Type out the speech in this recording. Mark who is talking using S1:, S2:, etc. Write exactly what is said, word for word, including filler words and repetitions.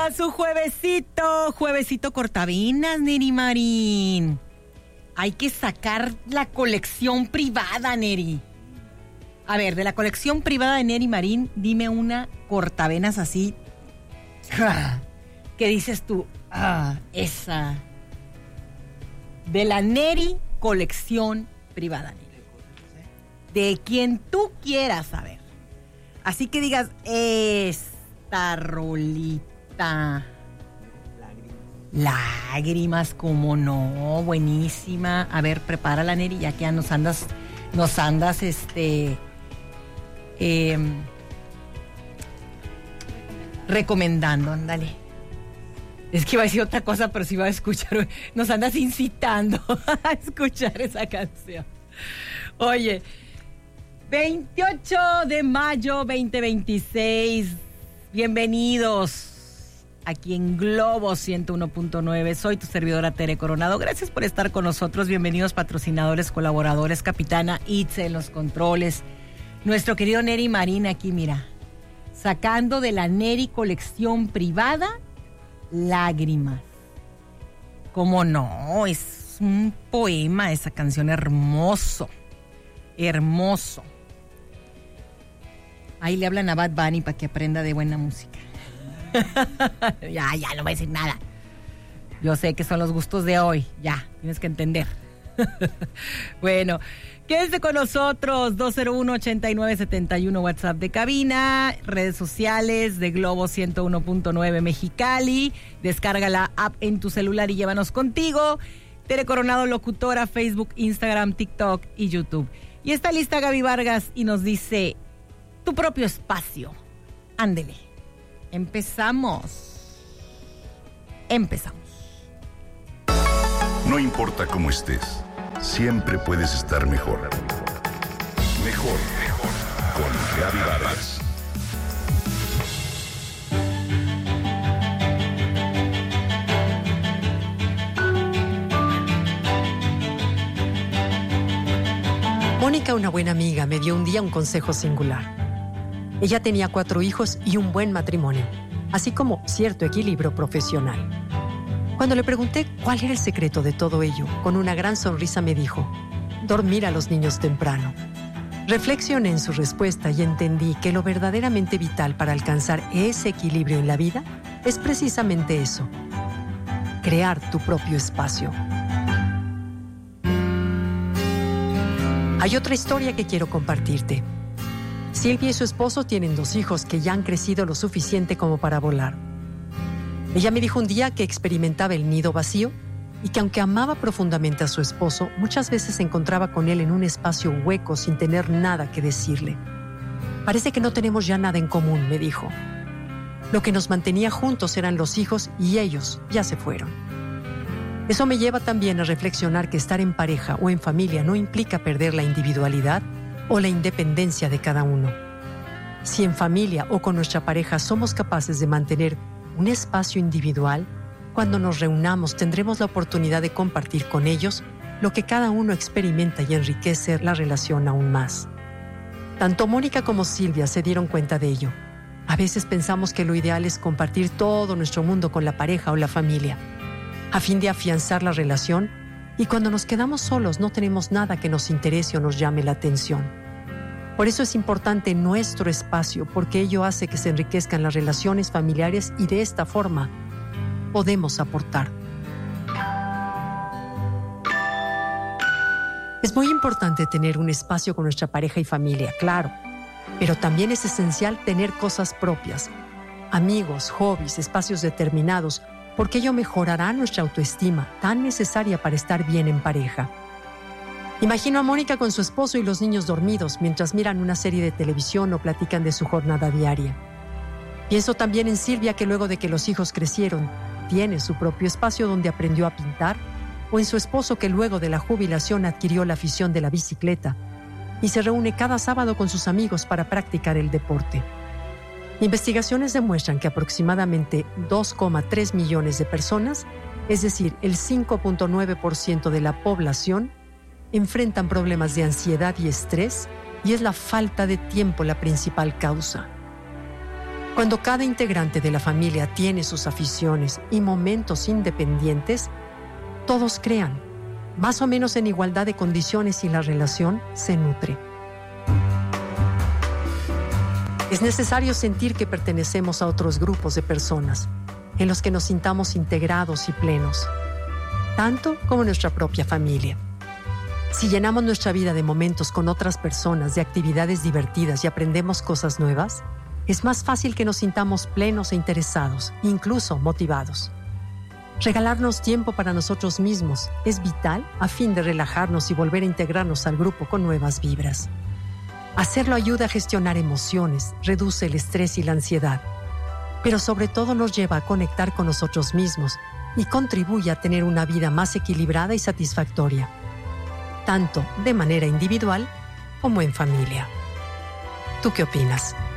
S1: A su juevesito, juevesito cortavenas, Neri Marín. Hay que sacar la colección privada, Neri. A ver, de la colección privada de Neri Marín, dime una cortavenas así. ¿Qué dices tú? Ah, esa. De la Neri colección privada, Neri. De quien tú quieras saber. Así que digas, esta rolita. Lágrimas. Lágrimas, como no, buenísima. A ver, prepara la Neri, ya que ya nos andas, nos andas, este, eh, recomendando, ándale. Es que iba a decir otra cosa, pero sí iba a escuchar, nos andas incitando a escuchar esa canción. Oye, veintiocho de mayo veinte veintiséis, bienvenidos aquí en Globo ciento uno punto nueve. Soy tu servidora Tere Coronado. Gracias por estar con nosotros. Bienvenidos patrocinadores, colaboradores, Capitana Itze en los controles. Nuestro querido Neri Marín aquí, mira, sacando de la Neri colección privada Lágrimas. ¿Cómo no? Es un poema esa canción, hermoso. Hermoso. Ahí le hablan a Bad Bunny para que aprenda de buena música. ya, ya, no voy a decir nada. Yo sé que son los gustos de hoy. Ya, tienes que entender. Bueno, quédese con nosotros. dos cero uno, ochenta y nueve, setenta y uno, WhatsApp de cabina, redes sociales de Globo ciento uno punto nueve Mexicali. Descarga la app en tu celular y llévanos contigo. Tere Coronado, locutora, Facebook, Instagram, TikTok y YouTube. Y está lista Gaby Vargas y nos dice: tu propio espacio. Ándele. Empezamos. Empezamos.
S2: No importa cómo estés, siempre puedes estar mejor. Mejor, mejor. Con Gaby Vargas.
S3: Mónica, una buena amiga, me dio un día un consejo singular. Ella tenía cuatro hijos y un buen matrimonio, así como cierto equilibrio profesional. Cuando le pregunté cuál era el secreto de todo ello, con una gran sonrisa me dijo: dormir a los niños temprano. Reflexioné en su respuesta y entendí que lo verdaderamente vital para alcanzar ese equilibrio en la vida es precisamente eso: crear tu propio espacio. Hay otra historia que quiero compartirte. Silvia y su esposo tienen dos hijos que ya han crecido lo suficiente como para volar. Ella me dijo un día que experimentaba el nido vacío y que aunque amaba profundamente a su esposo, muchas veces se encontraba con él en un espacio hueco sin tener nada que decirle. Parece que no tenemos ya nada en común, me dijo. Lo que nos mantenía juntos eran los hijos y ellos ya se fueron. Eso me lleva también a reflexionar que estar en pareja o en familia no implica perder la individualidad o la independencia de cada uno. Si en familia o con nuestra pareja somos capaces de mantener un espacio individual, cuando nos reunamos tendremos la oportunidad de compartir con ellos lo que cada uno experimenta y enriquecer la relación aún más. Tanto Mónica como Silvia se dieron cuenta de ello. A veces pensamos que lo ideal es compartir todo nuestro mundo con la pareja o la familia, a fin de afianzar la relación, y cuando nos quedamos solos no tenemos nada que nos interese o nos llame la atención. Por eso es importante nuestro espacio, porque ello hace que se enriquezcan las relaciones familiares y de esta forma podemos aportar. Es muy importante tener un espacio con nuestra pareja y familia, claro, pero también es esencial tener cosas propias, amigos, hobbies, espacios determinados, porque ello mejorará nuestra autoestima, tan necesaria para estar bien en pareja. Imagino a Mónica con su esposo y los niños dormidos mientras miran una serie de televisión o platican de su jornada diaria. Pienso también en Silvia, que luego de que los hijos crecieron, tiene su propio espacio donde aprendió a pintar, o en su esposo, que luego de la jubilación adquirió la afición de la bicicleta y se reúne cada sábado con sus amigos para practicar el deporte. Investigaciones demuestran que aproximadamente dos coma tres millones de personas, es decir, el cinco punto nueve por ciento de la población, enfrentan problemas de ansiedad y estrés, y es la falta de tiempo la principal causa. Cuando cada integrante de la familia tiene sus aficiones y momentos independientes, todos crean, más o menos en igualdad de condiciones y la relación se nutre. Es necesario sentir que pertenecemos a otros grupos de personas, en los que nos sintamos integrados y plenos, tanto como nuestra propia familia. Si llenamos nuestra vida de momentos con otras personas, de actividades divertidas y aprendemos cosas nuevas, es más fácil que nos sintamos plenos e interesados, incluso motivados. Regalarnos tiempo para nosotros mismos es vital a fin de relajarnos y volver a integrarnos al grupo con nuevas vibras. Hacerlo ayuda a gestionar emociones, reduce el estrés y la ansiedad, pero sobre todo nos lleva a conectar con nosotros mismos y contribuye a tener una vida más equilibrada y satisfactoria, tanto de manera individual como en familia. ¿Tú qué opinas?